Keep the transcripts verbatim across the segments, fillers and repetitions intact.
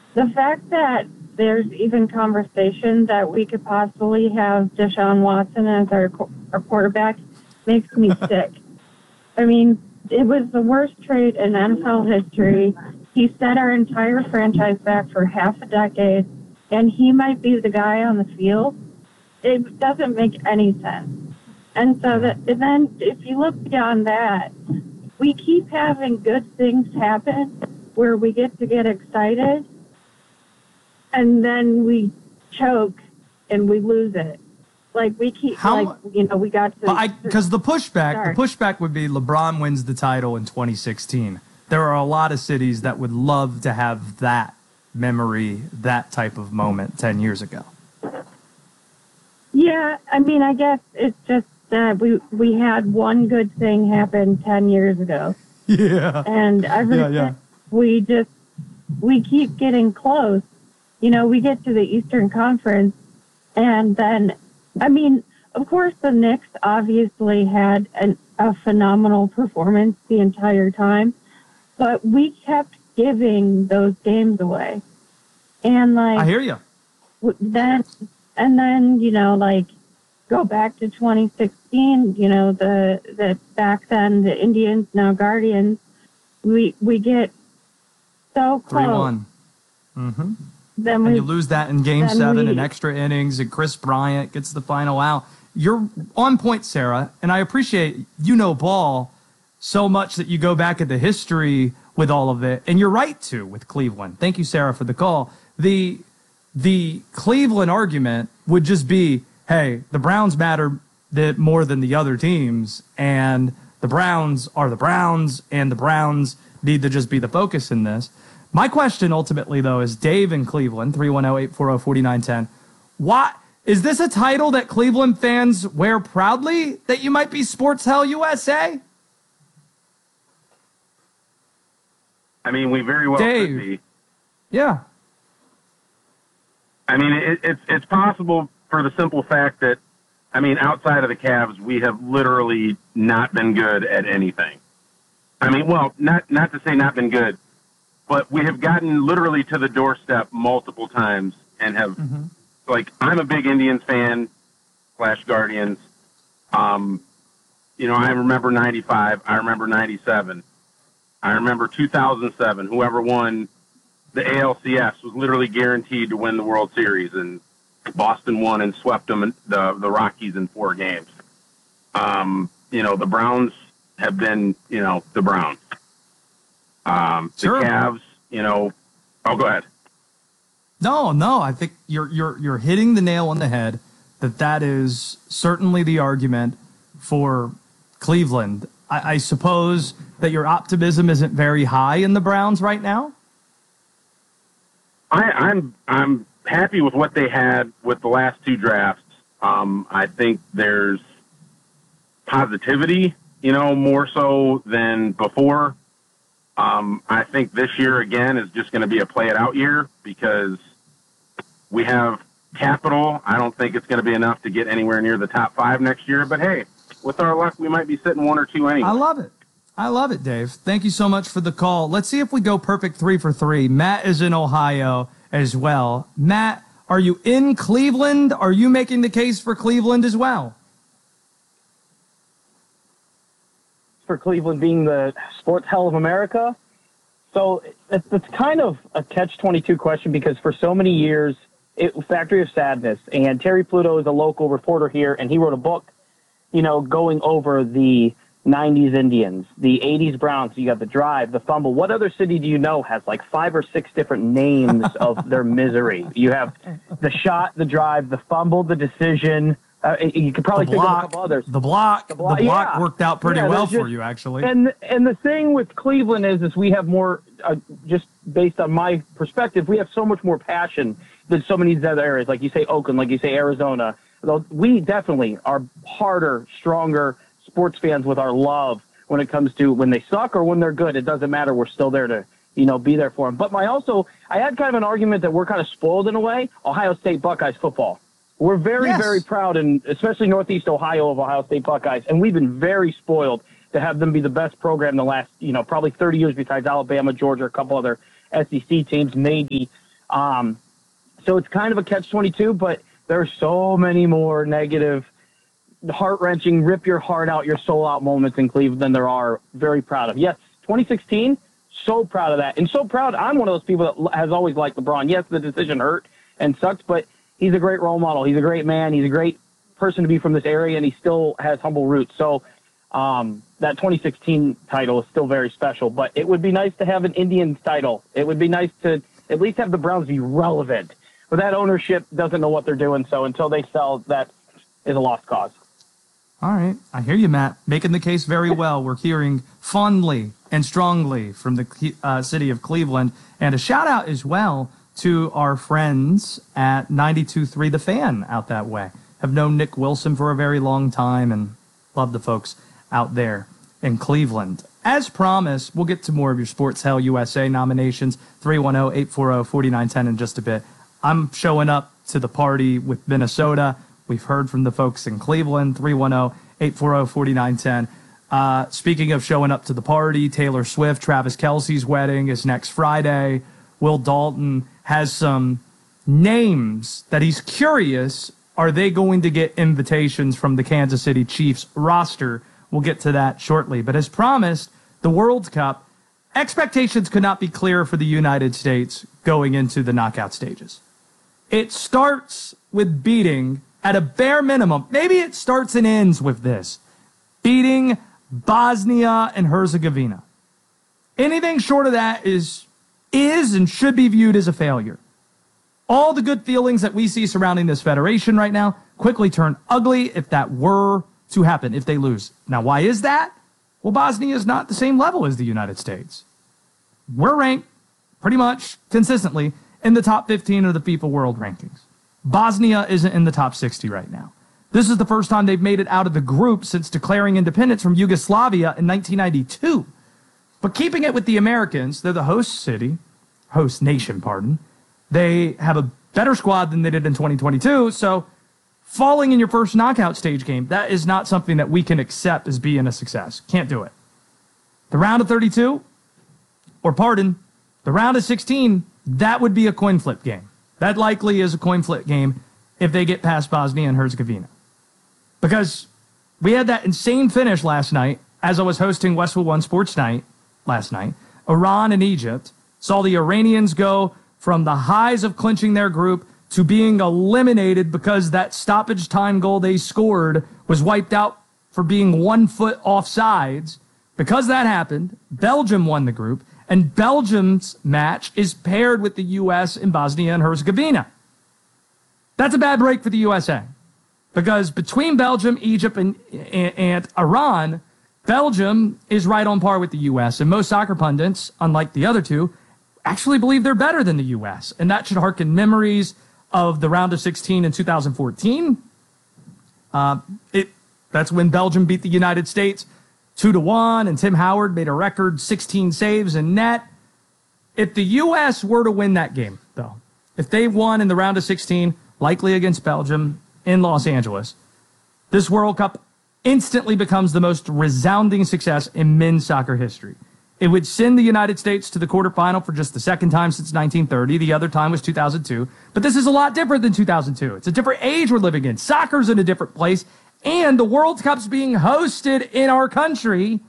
The fact that there's even conversation that we could possibly have Deshaun Watson as our, our quarterback makes me sick. I mean, it was the worst trade in N F L history. He set our entire franchise back for half a decade, and he might be the guy on the field. It doesn't make any sense. And so that, and then if you look beyond that, we keep having good things happen where we get to get excited, and then we choke and we lose it. Like we keep, How, like you know, we got to because the pushback, start. the pushback would be LeBron wins the title in twenty sixteen. There are a lot of cities that would love to have that memory, that type of moment ten years ago. Yeah, I mean, I guess it's just that we we had one good thing happen ten years ago. Yeah. And everything yeah, yeah. we just we keep getting close. You know, we get to the Eastern Conference, and then, I mean, of course, the Knicks obviously had an, a phenomenal performance the entire time, but we kept giving those games away. And, like, I hear you. Then, and then, you know, like, go back to twenty sixteen, you know, the, the back then, the Indians, now Guardians, we, we get so close. three one. Mm-hmm. Then we, and you lose that in game seven we, and extra innings, and Chris Bryant gets the final out. You're on point, Sarah, and I appreciate you know ball so much that you go back into history with all of it, and you're right, too, with Cleveland. Thank you, Sarah, for the call. The, the Cleveland argument would just be, hey, the Browns matter more than the other teams, and the Browns are the Browns, and the Browns need to just be the focus in this. My question ultimately, though, is Dave in Cleveland, three one zero, eight four zero, four nine one zero. What, is this a title that Cleveland fans wear proudly, that you might be Sports Hell U S A? I mean, we very well Dave. could be. Yeah. I mean, it, it's it's possible for the simple fact that, I mean, outside of the Cavs, we have literally not been good at anything. I mean, well, not not to say not been good, but we have gotten literally to the doorstep multiple times and have, mm-hmm. like, I'm a big Indians fan, slash Guardians. Um, you know, I remember ninety-five. I remember ninety-seven. I remember two thousand seven. Whoever won the A L C S was literally guaranteed to win the World Series, and Boston won and swept them, in, the, the Rockies, in four games. Um, you know, the Browns have been, you know, the Browns. Um, the sure. Cavs, you know, oh, go ahead. No, no, I think you're you're you're hitting the nail on the head. That that is certainly the argument for Cleveland. I, I suppose that your optimism isn't very high in the Browns right now. I, I'm I'm happy with what they had with the last two drafts. Um, I think there's positivity, you know, more so than before. Um, I think this year, again, is just going to be a play-it-out year because we have capital. I don't think it's going to be enough to get anywhere near the top five next year. But, hey, with our luck, we might be sitting one or two anyway. I love it. I love it, Dave. Thank you so much for the call. Let's see if we go perfect three for three. Matt is in Ohio as well. Matt, are you in Cleveland? Are you making the case for Cleveland as well? For Cleveland being the sports hell of America. So it's, it's kind of a catch twenty-two question because for so many years, it Factory of Sadness, and Terry Pluto is a local reporter here, and he wrote a book, you know, going over the nineties Indians, the eighties Browns. You got the drive, the fumble. What other city do you know has like five or six different names of their misery? You have the shot, the drive, the fumble, the decision. Uh, you could probably the think block, of a couple others. The block, the block, the block yeah. worked out pretty yeah, well just, for you, actually. And and the thing with Cleveland is, is we have more, uh, just based on my perspective, we have so much more passion than so many of these other areas. Like you say Oakland, like you say Arizona. We definitely are harder, stronger sports fans with our love when it comes to when they suck or when they're good. It doesn't matter. We're still there to, you know, be there for them. But my also, I had kind of an argument that we're kind of spoiled in a way. Ohio State Buckeyes football. We're very, yes. very proud, and especially Northeast Ohio, of Ohio State Buckeyes, and we've been very spoiled to have them be the best program in the last, you know, probably thirty years besides Alabama, Georgia, a couple other S E C teams, maybe. Um, so it's kind of a catch twenty-two, but there are so many more negative, heart-wrenching, rip your heart out, your soul out moments in Cleveland than there are very proud of. Yes, twenty sixteen, so proud of that. And so proud, I'm one of those people that has always liked LeBron. Yes, the decision hurt and sucked, but he's a great role model. He's a great man. He's a great person to be from this area, and he still has humble roots. So um, that twenty sixteen title is still very special, but it would be nice to have an Indians title. It would be nice to at least have the Browns be relevant. But that ownership doesn't know what they're doing, so until they sell, that is a lost cause. All right. I hear you, Matt. Making the case very well. We're hearing fondly and strongly from the uh, city of Cleveland. And a shout out as well to our friends at ninety-two point three The Fan out that way. Have known Nick Wilson for a very long time and love the folks out there in Cleveland. As promised, we'll get to more of your Sports Hell U S A nominations, three one zero, eight four zero, four nine one zero in just a bit. I'm showing up to the party with Minnesota. We've heard from the folks in Cleveland, three one zero, eight four zero, four nine one zero. Uh, speaking of showing up to the party, Taylor Swift, Travis Kelce's wedding is next Friday. Will Dalton has some names that he's curious, are they going to get invitations from the Kansas City Chiefs roster? We'll get to that shortly. But as promised, the World Cup, expectations could not be clearer for the United States going into the knockout stages. It starts with beating, at a bare minimum, maybe it starts and ends with this, beating Bosnia and Herzegovina. Anything short of that is, is and should be viewed as a failure. All the good feelings that we see surrounding this federation right now quickly turn ugly if that were to happen, if they lose. Now, why is that? Well, Bosnia is not the same level as the United States. We're ranked pretty much consistently in the top fifteen of the FIFA World Rankings. Bosnia isn't in the top sixty right now. This is the first time they've made it out of the group since declaring independence from Yugoslavia in nineteen ninety-two. But keeping it with the Americans, they're the host city, host nation, pardon. They have a better squad than they did in twenty twenty-two, so falling in your first knockout stage game, that is not something that we can accept as being a success. Can't do it. The round of thirty-two, or pardon, the round of sixteen, that would be a coin flip game. That likely is a coin flip game if they get past Bosnia and Herzegovina. Because we had that insane finish last night as I was hosting Westwood One Sports Night last night. Iran and Egypt saw the Iranians go from the highs of clinching their group to being eliminated because that stoppage time goal they scored was wiped out for being one foot offsides. Because that happened, Belgium won the group, and Belgium's match is paired with the U S in Bosnia and Herzegovina. That's a bad break for the U S A, because between Belgium, Egypt, and, and, and Iran, Belgium is right on par with the U S, and most soccer pundits, unlike the other two, actually believe they're better than the U S, and that should harken memories of the round of sixteen in two thousand fourteen. Uh, it that's when Belgium beat the United States two to one, and Tim Howard made a record sixteen saves in net. If the U S were to win that game, though, if they won in the round of sixteen, likely against Belgium in Los Angeles, this World Cup instantly becomes the most resounding success in men's soccer history. It would send the United States to the quarterfinal for just the second time since nineteen thirty. The other time was two thousand two. But this is a lot different than two thousand two. It's a different age we're living in. Soccer's in a different place. And the World Cup's being hosted in our country.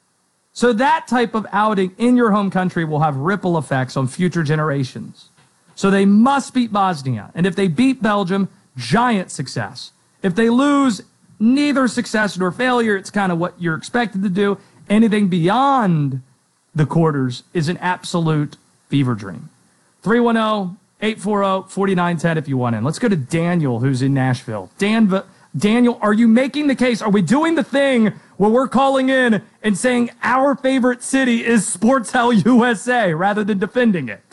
So that type of outing in your home country will have ripple effects on future generations. So they must beat Bosnia. And if they beat Belgium, giant success. If they lose, neither success nor failure. It's kind of what you're expected to do. Anything beyond the quarters is an absolute fever dream. three one zero, eight four zero, four nine one zero if you want in. Let's go to Daniel, who's in Nashville. Dan, Daniel, are you making the case? Are we doing the thing where we're calling in and saying our favorite city is Sports Hell U S A rather than defending it?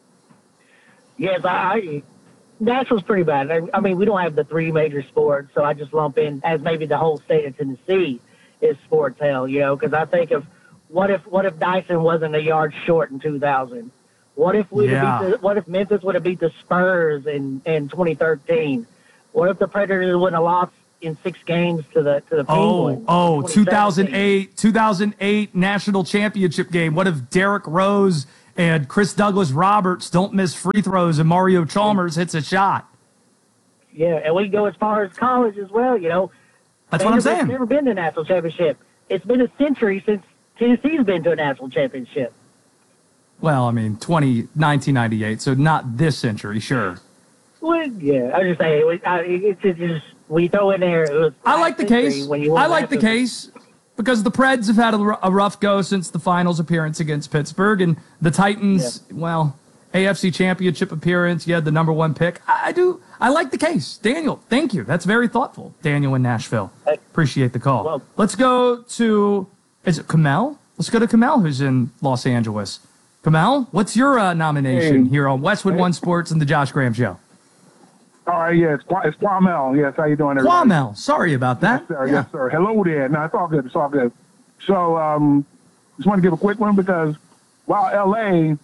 Yes, I, I Nashville's pretty bad. I, I mean, we don't have the three major sports, so I just lump in as maybe the whole state of Tennessee is Sports Hell, you know, because I think of what if what if Dyson wasn't a yard short in two thousand? What if we Yeah. beat the, what if Memphis would have beat the Spurs in, in twenty thirteen? What if the Predators wouldn't have lost in six games to the to the Penguins? Oh, oh, in two thousand twenty seventeen? eight, two thousand eight national championship game. What if Derrick Rose and Chris Douglas Roberts don't miss free throws, and Mario Chalmers hits a shot. Yeah, and we go as far as college as well, you know. That's what I'm Vanderbilt's saying. never been to a national championship. It's been a century since Tennessee's been to a national championship. Well, I mean, twenty, nineteen ninety-eight, so not this century, sure. Well, yeah, I was just saying, it, I, it's it's just, we throw in there. It was I like the case. when you won I like the national- case because the Preds have had a, r- a rough go since the finals appearance against Pittsburgh, and the Titans, well, A F C Championship appearance, you had the number one pick. I, I do. I like the case. Daniel, thank you. That's very thoughtful. Daniel in Nashville. Hey. Appreciate the call. Well- Let's go to, is it Kamel? Let's go to Kamel, who's in Los Angeles. Kamel, what's your uh, nomination Hey. here on Westwood One Sports and the Josh Graham Show? All right, yes, it's, it's Quamel. Yes, how you doing, everybody? Quamel, sorry about that. Yes, sir. Yes, sir. Hello there. No, it's all good. It's all good. So, um, just want to give a quick one because while L A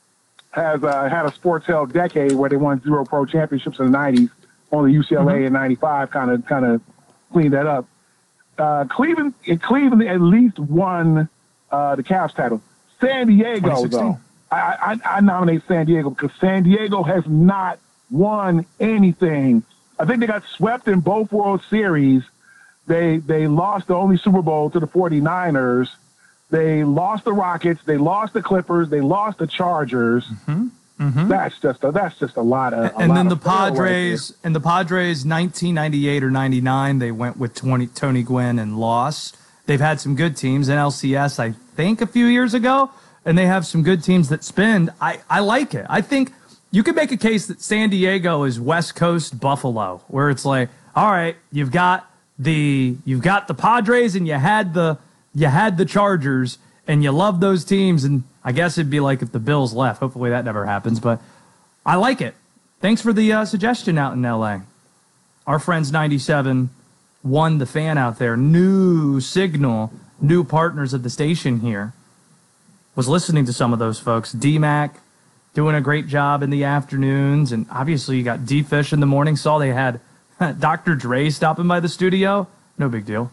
has uh, had a sports hell decade where they won zero pro championships in the nineties, only U C L A Mm-hmm. in ninety-five kind of kind of cleaned that up. Uh, Cleveland, Cleveland at least won uh, the Cavs title. San Diego, twenty sixteen. though, I, I, I nominate San Diego because San Diego has not won anything. I think they got swept in both World Series. They they lost the only Super Bowl to the forty-niners. They lost the Rockets. They lost the Clippers. They lost the Chargers. Mm-hmm. Mm-hmm. That's just a, that's just a lot of. A and lot then the of fail right Padres and the Padres, nineteen ninety-eight or ninety-nine, they went with twenty, Tony Gwynn and lost. They've had some good teams. N L C S, I think, a few years ago, and they have some good teams that spend. I, I like it. I think you could make a case that San Diego is West Coast Buffalo, where it's like, all right, you've got the you've got the Padres and you had the you had the Chargers and you love those teams, and I guess it'd be like if the Bills left. Hopefully that never happens, but I like it. Thanks for the uh, suggestion out in L A. Our friends ninety-seven won the fan out there. New signal, new partners at the station here. Was listening to some of those folks. D-Mac doing a great job in the afternoons, and obviously you got D-Fish in the morning. Saw they had Doctor Dre stopping by the studio. No big deal.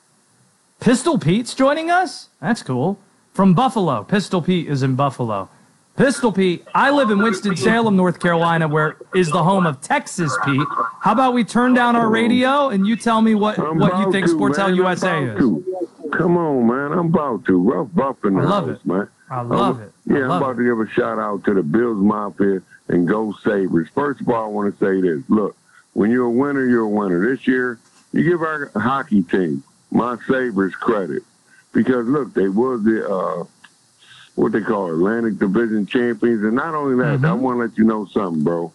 Pistol Pete's joining us? That's cool. From Buffalo. Pistol Pete is in Buffalo. Pistol Pete, I live in Winston-Salem, North Carolina, where is the home of Texas Pete. How about we turn down our radio and you tell me what, I'm what you about think to, Sportel man. U S A I'm is? about to. Come on, man. I'm about to. Rough Buff in the I love house, it. man. I love it. I Yeah, I'm love about it. to give a shout out to the Bills Mafia and Go Sabres. First of all, I want to say this. Look, when you're a winner, you're a winner. This year, you give our hockey team, my Sabres, credit. Because, look, they was the, uh, what they call it, Atlantic Division champions. And not only that, Mm-hmm. I want to let you know something, bro.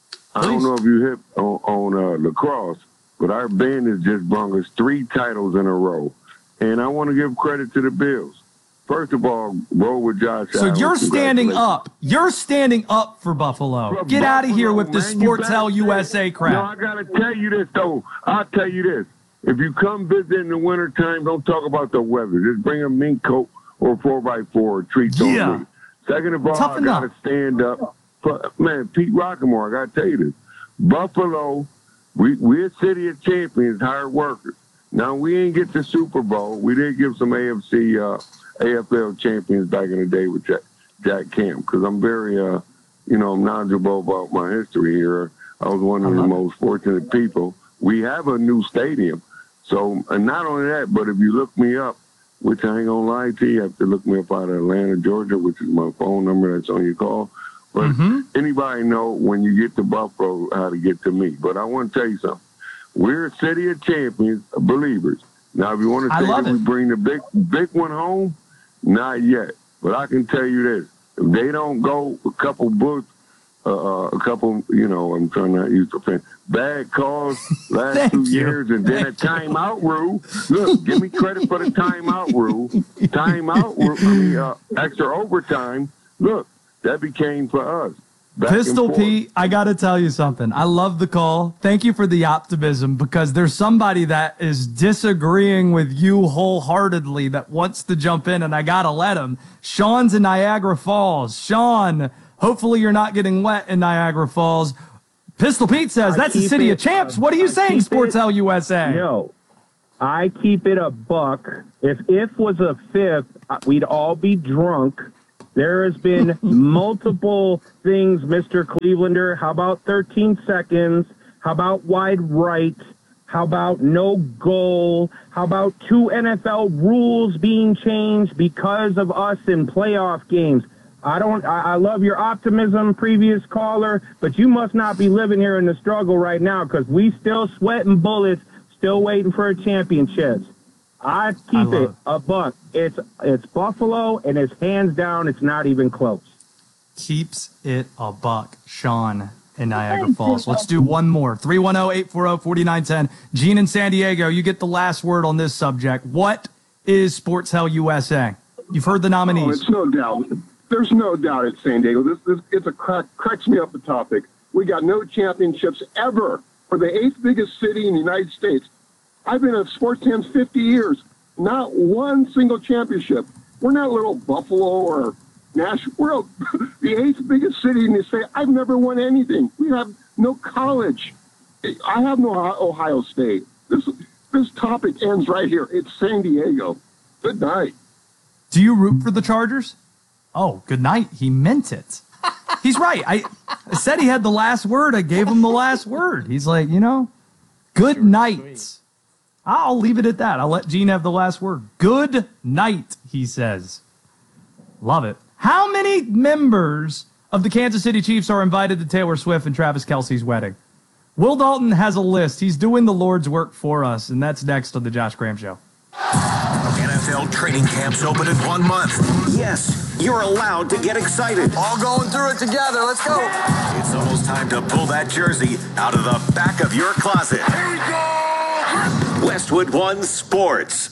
I don't Please. know if you hit on, on uh, lacrosse, but our band has just brought us three titles in a row. And I want to give credit to the Bills. First of all, roll with Josh So Allen. you're standing Congratulations. up. You're standing up for Buffalo. Bro, Get out of here Buffalo, with the man, you Sportel better U S A say- No, crap. I got to tell you this, though. I'll tell you this. If you come visit in the wintertime, don't talk about the weather. Just bring a mink coat or four by four or treat those Yeah. me. Second of all, Toughen I got to up. stand up. For, man, Pete Rockemore, I got to tell you this. Buffalo, we, we're city of champions, hard workers. Now, we ain't get the Super Bowl. We did give some A F C, uh, A F L champions back in the day with Jack, Jack Camp, because I'm very, uh, you know, knowledgeable about my history here. I was one of the most fortunate people. We have a new stadium. So, and not only that, but if you look me up, which I ain't gonna lie to you, you have to look me up out of Atlanta, Georgia, which is my phone number that's on your call. But Mhm. anybody know when you get to Buffalo how to get to me. But I want to tell you something. We're a city of champions, believers. Now, if you want to I say love that we it. bring the big, big one home, not yet. But I can tell you this: if they don't go a couple books, uh, a couple, you know, I'm trying not to use the pen, bad calls last Thank two you. years, and then a timeout rule. Look, give me credit for the timeout rule. Timeout rule. I mean, uh, extra overtime. Look, that became for us. Back and Pistol forth. Pete, I got to tell you something. I love the call. Thank you for the optimism, because there's somebody that is disagreeing with you wholeheartedly that wants to jump in, and I got to let him. Sean's in Niagara Falls. Sean, hopefully you're not getting wet in Niagara Falls. Pistol Pete says, I that's the keep city it, of champs. uh, What are you I saying, keep it- Sportel U S A? No, I keep it a buck. If if was a fifth, uh, we'd all be drunk, There has been multiple things, Mister Clevelander. How about thirteen seconds? How about wide right? How about no goal? How about two N F L rules being changed because of us in playoff games? I don't, I, I love your optimism, previous caller, but you must not be living here in the struggle right now, because we still sweating bullets, still waiting for a championship. I keep I it a buck. It's it's Buffalo, and it's hands down. It's not even close. Keeps it a buck, Sean in Niagara Falls. Let's do one more. three one zero, eight four zero, four nine one zero. Gene in San Diego, you get the last word on this subject. What is Sports Hell U S A? You've heard the nominees. Oh, it's no doubt. There's no doubt it's San Diego. This, this it's a crack, cracks me up the topic. We got no championships ever for the eighth biggest city in the United States. I've been at sports teams fifty years. Not one single championship. We're not little Buffalo or Nashville. We're the eighth biggest city in the state. I've never won anything. We have no college. I have no Ohio State. This this topic ends right here. It's San Diego. Good night. Do you root for the Chargers? Oh, good night. He meant it. He's right. I, I said he had the last word. I gave him the last word. He's like, you know, good night. I'll leave it at that. I'll let Gene have the last word. Good night, he says. Love it. How many members of the Kansas City Chiefs are invited to Taylor Swift and Travis Kelce's wedding? Will Dalton has a list. He's doing the Lord's work for us, and that's next on the Josh Graham Show. N F L training camps open in one month. Yes, you're allowed to get excited. All going through it together. Let's go. It's almost time to pull that jersey out of the back of your closet. Here we go. Westwood One Sports.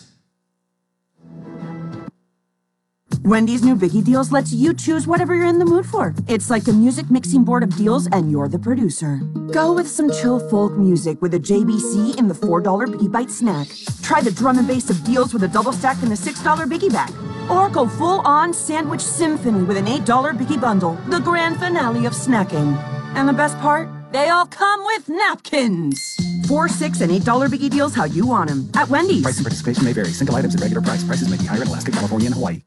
Wendy's new Biggie Deals lets you choose whatever you're in the mood for. It's like a music mixing board of deals, and you're the producer. Go with some chill folk music with a J B C in the four dollar Biggie Bite snack. Try the drum and bass of deals with a double stack in the six dollar Biggie Bag. Or go full-on sandwich symphony with an eight dollar Biggie Bundle, the grand finale of snacking. And the best part? They all come with napkins. Four, six, and eight dollar Biggie Deals how you want them at Wendy's. Price and participation may vary. Single items at regular price. Prices may be higher in Alaska, California, and Hawaii.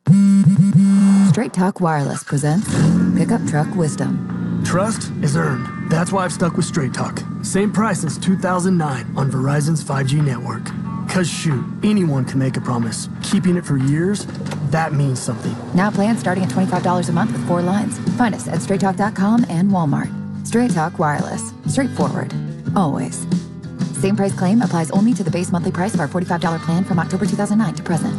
Straight Talk Wireless presents Pickup Truck Wisdom. Trust is earned. That's why I've stuck with Straight Talk. Same price since two thousand nine on Verizon's five G network. Cause shoot, anyone can make a promise. Keeping it for years, that means something. Now plans starting at twenty-five dollars a month with four lines. Find us at straight talk dot com and Walmart. Straight Talk Wireless. Straightforward. Always. Same price claim applies only to the base monthly price of our forty-five dollar plan from October two thousand nine to present.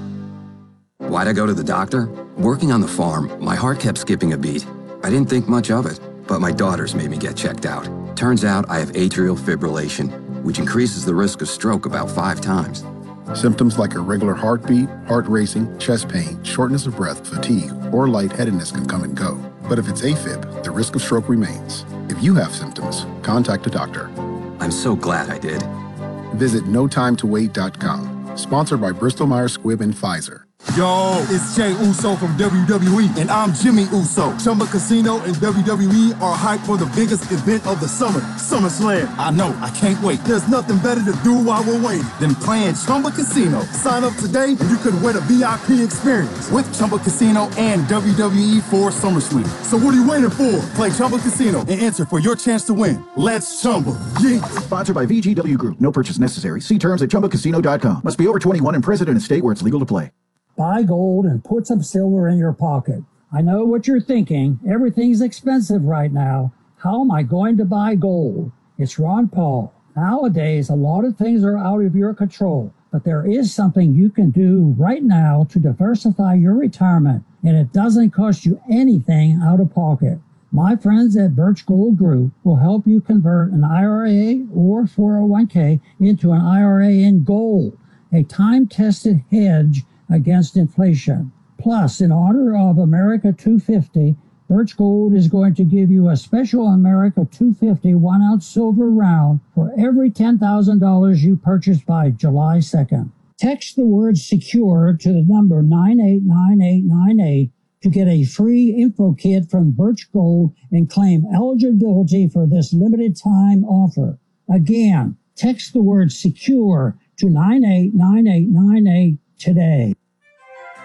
Why'd I go to the doctor? Working on the farm, my heart kept skipping a beat. I didn't think much of it, but my daughters made me get checked out. Turns out I have atrial fibrillation, which increases the risk of stroke about five times. Symptoms like irregular heartbeat, heart racing, chest pain, shortness of breath, fatigue, or lightheadedness can come and go. But if it's AFib, the risk of stroke remains. If you have symptoms, contact a doctor. I'm so glad I did. Visit no time to wait dot com. Sponsored by Bristol Myers Squibb and Pfizer. Yo, it's Jey Uso from W W E, and I'm Jimmy Uso. Chumba Casino and W W E are hyped for the biggest event of the summer, SummerSlam. I know, I can't wait. There's nothing better to do while we're waiting than playing Chumba Casino. Sign up today and you could win a V I P experience with Chumba Casino and W W E for SummerSlam. So what are you waiting for? Play Chumba Casino and enter for your chance to win. Let's Chumba. Yeah. Sponsored by V G W Group. No purchase necessary. See terms at chumba casino dot com. Must be over twenty-one and present in a state where it's legal to play. Buy gold and put some silver in your pocket. I know what you're thinking. Everything's expensive right now. How am I going to buy gold? It's Ron Paul. Nowadays, a lot of things are out of your control, but there is something you can do right now to diversify your retirement, and it doesn't cost you anything out of pocket. My friends at Birch Gold Group will help you convert an I R A or four oh one k into an I R A in gold, a time-tested hedge against inflation. Plus, in honor of America two fifty, Birch Gold is going to give you a special America two fifty one-ounce silver round for every ten thousand dollars you purchase by July second. Text the word SECURE to the number nine eight nine eight nine eight to get a free info kit from Birch Gold and claim eligibility for this limited time offer. Again, text the word SECURE to nine eight nine eight nine eight today.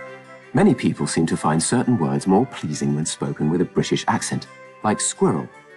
Many people seem to find certain words more pleasing when spoken with a British accent, like squirrel